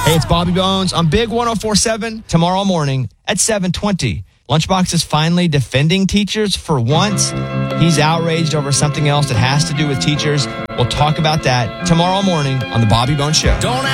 Hey, it's Bobby Bones on Big 104.7 tomorrow morning at 7:20. Lunchbox is finally defending teachers for once. He's outraged over something else that has to do with teachers. We'll talk about that tomorrow morning on the Bobby Bones Show. Don't